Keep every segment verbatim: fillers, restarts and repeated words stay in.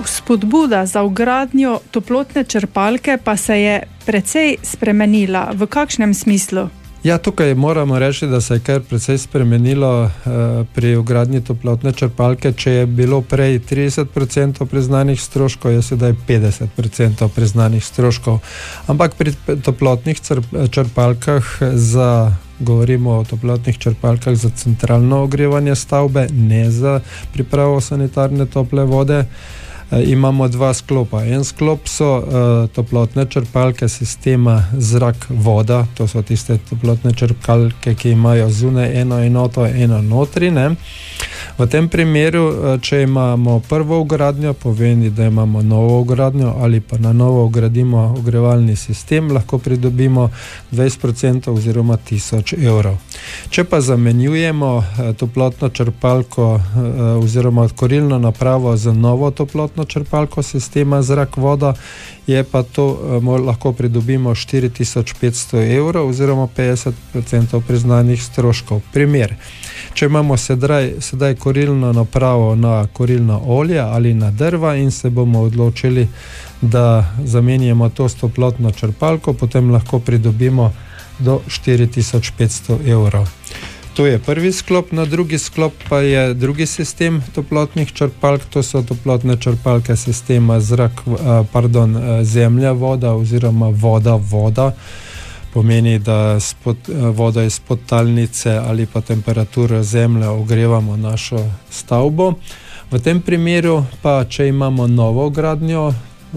spodbuda za vgradnjo toplotne črpalke pa se je precej spremenila. V kakšnem smislu? Ja, tukaj moramo reči, da se je kar precej spremenilo uh, pri vgradnji toplotne črpalke. Če je bilo prej trideset procentov priznanih stroškov, je sedaj petdeset procentov priznanih stroškov. Ampak pri toplotnih črpalkah za govorimo o toplotnih črpalkah za centralno ogrevanje stavbe, ne za pripravo sanitarne tople vode. E, imamo dva sklopa. En sklop so e, toplotne črpalke sistema zrak-voda, to so tiste toplotne črpalke, ki imajo zunaj eno enoto, eno notri, ne. V tem primeru, če imamo prvo vgradnjo, pomeni, da imamo novo vgradnjo ali pa na novo vgradimo ogrevalni sistem, lahko pridobimo dvajset procentov oziroma tisoč evrov. Če pa zamenjujemo toplotno črpalko oziroma kurilno napravo za novo toplotno črpalko sistema zrak-voda, je pa to lahko pridobimo štiri tisoč petsto evrov oziroma petdeset procentov priznanih stroškov. Primer. Če imamo sedaj, sedaj kurilno napravo na kurilno olje ali na drva in se bomo odločili, da zamenjamo to s toplotno črpalko, potem lahko pridobimo do štiri tisoč petsto evrov. To je prvi sklop, na drugi sklop pa je drugi sistem toplotnih črpalk, to so toplotne črpalke sistema zrak, pardon, zemlja, voda oziroma voda, voda. Pomeni, da spod, voda iz podtalnice ali pa temperaturo zemlje ogrevamo našo stavbo. V tem primeru pa, če imamo novo vgradnjo,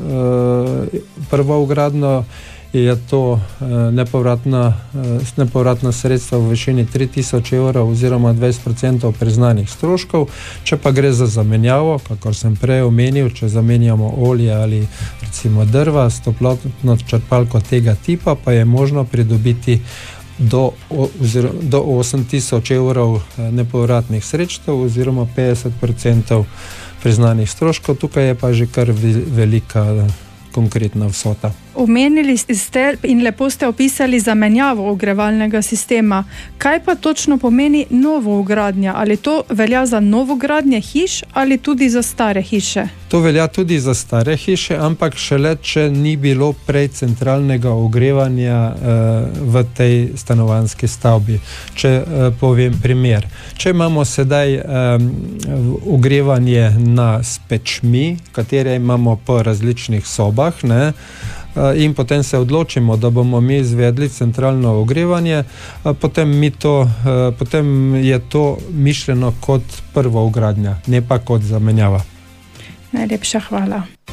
prvo vgradnjo, je to nepovratna, nepovratna sredstva v višini tri tisoč evrov oziroma dvajset procentov priznanih stroškov. Če pa gre za zamenjavo, kakor sem prej omenil, če zamenjamo olje ali recimo drva s toplotno črpalko tega tipa, pa je možno pridobiti do, oziroma, do osem tisoč evrov nepovratnih sredstev oziroma petdeset procentov priznanih stroškov. Tukaj je pa že kar velika konkretna vsota. Omenili ste in lepo ste opisali zamenjavo ogrevalnega sistema. Kaj pa točno pomeni novo vgradnja? Ali to velja za novogradnje hiš ali tudi za stare hiše? To velja tudi za stare hiše, ampak šele, če ni bilo prej centralnega ogrevanja uh, v tej stanovanjski stavbi. Če uh, povem primer. Če imamo sedaj um, ogrevanje na s pečmi, katere imamo po različnih sobah, ne, in potem se odločimo, da bomo mi izvedli centralno ogrevanje, potem, mi to, potem je to mišljeno kot prva vgradnja, ne pa kot zamenjava. Najlepša hvala.